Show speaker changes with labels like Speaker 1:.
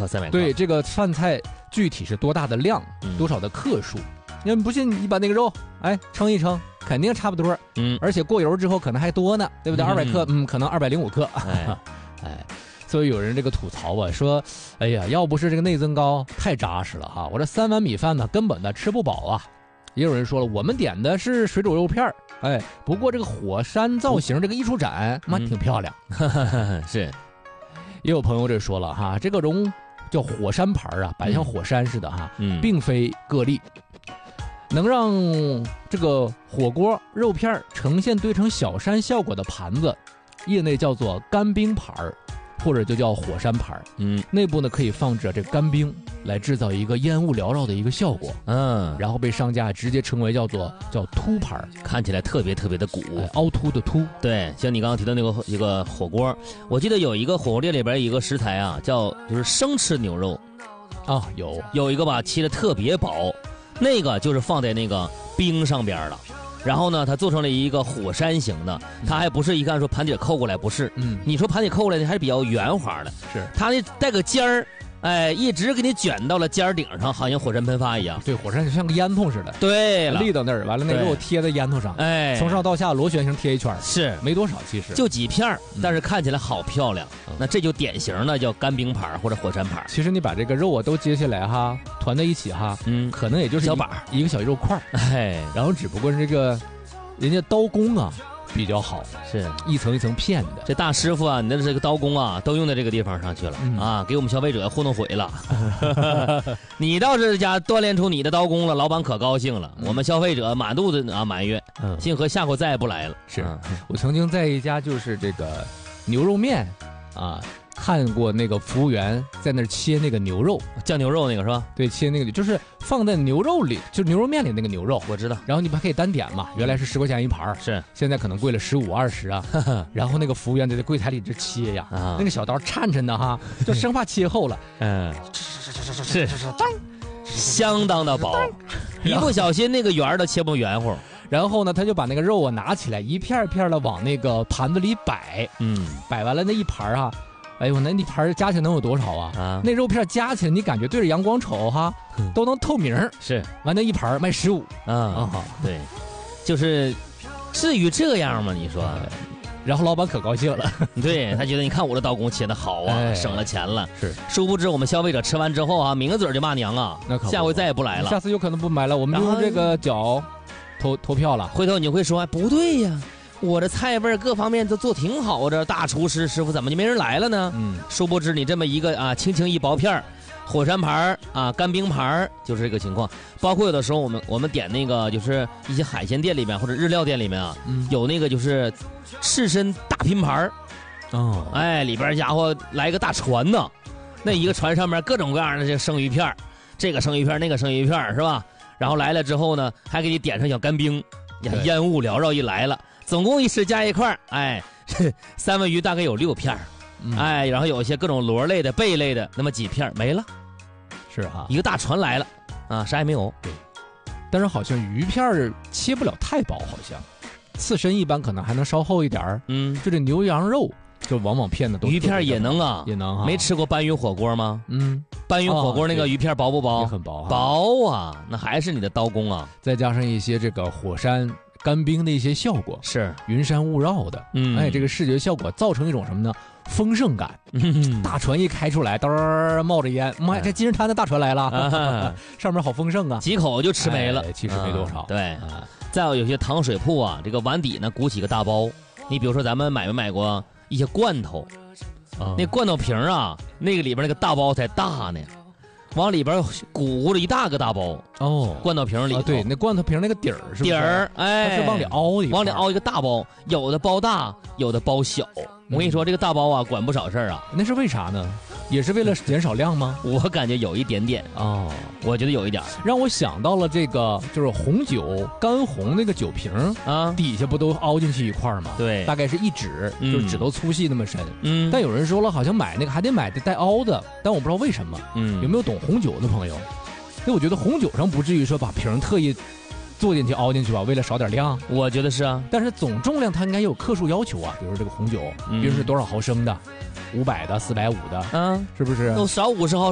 Speaker 1: 克，300克。
Speaker 2: 对，这个饭菜具体是多大的量，多少的克数？你不信，你把那个肉，称一称，肯定差不多。而且过油之后可能还多呢，对不对？200克，可能205克。所以有人这个吐槽啊，说，哎呀，要不是这个内增高太扎实了哈，我这3碗米饭呢，根本的吃不饱啊。也有人说了，我们点的是水煮肉片不过这个火山造型这个艺术展，挺漂亮。
Speaker 1: 是。
Speaker 2: 也有朋友这说了哈，这个容叫火山盘啊，摆像火山似的哈，并非个例。能让这个火锅肉片呈现堆成小山效果的盘子，业内叫做干冰盘，或者就叫火山盘。内部呢可以放置这干冰，来制造一个烟雾缭绕的一个效果。然后被商家直接称为叫凸盘，
Speaker 1: 看起来特别的鼓，
Speaker 2: 凹凸的凸。
Speaker 1: 对，像你刚刚提到那个一个火锅，我记得有一个火锅店里边有一个食材啊，就是生吃牛肉
Speaker 2: 啊，
Speaker 1: 有一个吧，切的特别薄。那个就是放在那个冰上边了，然后呢，它做成了一个火山型的，它还不是一看说盘底扣过来，不是，你说盘底扣过来的还是比较圆滑的，
Speaker 2: 是
Speaker 1: 它那带个尖儿，一直给你卷到了尖儿顶上，好像火山喷发一样。
Speaker 2: 对，火山像个烟囱似的。
Speaker 1: 对了，
Speaker 2: 立到那儿，完了那肉贴在烟囱上，从上到下螺旋形贴一圈，
Speaker 1: 是
Speaker 2: 没多少，其实
Speaker 1: 就几片，但是看起来好漂亮。那这就典型的叫干冰盘或者火山盘。
Speaker 2: 其实你把这个肉都接下来哈，团在一起哈，可能也就是
Speaker 1: 小板
Speaker 2: 一个小肉块，然后只不过是这个人家刀工啊比较好，
Speaker 1: 是
Speaker 2: 一层一层片的。
Speaker 1: 这大师傅啊，你的这个刀工啊，都用在这个地方上去了给我们消费者糊弄毁了。你倒是家锻炼出你的刀工了，老板可高兴了。我们消费者满肚子埋怨，幸好下回再也不来了。
Speaker 2: 是我曾经在一家就是这个牛肉面看过那个服务员在那儿切那个牛肉，
Speaker 1: 酱牛肉那个是吧？
Speaker 2: 对，切那个就是放在牛肉里，就是牛肉面里那个牛肉，
Speaker 1: 我知道。
Speaker 2: 然后你还可以单点嘛，原来是10块钱一盘，
Speaker 1: 是现
Speaker 2: 在可能贵了15、20啊。然后那个服务员在柜台里这切呀，那个小刀颤颤的哈，就生怕切厚了。
Speaker 1: 是相当的薄，一不小心那个圆都切不圆乎。
Speaker 2: 然后呢，他就把那个肉拿起来，一片片的往那个盘子里摆，摆完了那一盘哎呦，那一盘加起来能有多少啊？那肉片加起来，你感觉对着阳光瞅哈，都能透明。
Speaker 1: 是，
Speaker 2: 完那一盘卖15
Speaker 1: 对，就是至于这样吗？你说？
Speaker 2: 然后老板可高兴了，
Speaker 1: 对他觉得你看我的刀工切的好省了钱了。
Speaker 2: 是，
Speaker 1: 殊不知我们消费者吃完之后抿个嘴就骂娘啊，
Speaker 2: 那可
Speaker 1: 下回再也不来了。
Speaker 2: 下次有可能不买了，我们就用这个脚投票了。
Speaker 1: 回头你会说，不对呀，我的菜味各方面都做挺好，这大厨师傅怎么就没人来了呢？殊不知你这么一个轻轻一薄片火山盘干冰盘就是这个情况。包括有的时候我们点那个就是一些海鲜店里面或者日料店里面有那个就是刺身大拼盘里边家伙来个大船呢，那一个船上面各种各样的这生鱼片，这个生鱼片那个生鱼片是吧？然后来了之后呢，还给你点上小干冰，烟雾缭绕一来了，总共一吃加一块三文鱼大概有6片然后有一些各种螺类的贝类的那么几片没了。
Speaker 2: 是
Speaker 1: 一个大船来了啥也没有。
Speaker 2: 对，但是好像鱼片切不了太薄，好像刺身一般可能还能稍厚一点就这牛羊肉就往往片的都
Speaker 1: 鱼片也能
Speaker 2: 也能
Speaker 1: 没吃过斑鱼火锅吗？斑鱼火锅那个鱼片薄不薄？
Speaker 2: 也很薄
Speaker 1: 薄那还是你的刀工
Speaker 2: 再加上一些这个火山干冰的一些效果，
Speaker 1: 是
Speaker 2: 云山雾绕的，这个视觉效果造成一种什么呢？丰盛感。大船一开出来，嘚冒着烟，妈呀，这金石滩的大船来了，上面好丰盛啊，
Speaker 1: 几口就吃没了。
Speaker 2: 其实没多少。
Speaker 1: 对，再有些糖水铺这个碗底呢鼓起个大包。你比如说咱们买没买过一些罐头？那罐头瓶那个里边那个大包才大呢。往里边鼓了一大个大包罐头瓶里
Speaker 2: 对，那罐头瓶那个底儿是不是？
Speaker 1: 底儿它
Speaker 2: 是往里
Speaker 1: 往里凹一个大包，有的包大，有的包小。我跟你说，这个大包管不少事儿
Speaker 2: 那是为啥呢？也是为了减少量吗？
Speaker 1: 我感觉有一点点我觉得有一点，
Speaker 2: 让我想到了这个，就是红酒干红那个酒瓶底下不都凹进去一块吗？
Speaker 1: 对，
Speaker 2: 大概是一指，就是指头粗细那么深。但有人说了，好像买那个还得买带凹的，但我不知道为什么。有没有懂红酒的朋友？那我觉得红酒上不至于说把瓶特意做进去凹进去吧，为了少点量。
Speaker 1: 我觉得是
Speaker 2: 但是总重量它应该有克数要求比如说这个红酒，比如是多少毫升的，500的、450的，是不是？
Speaker 1: 都少50毫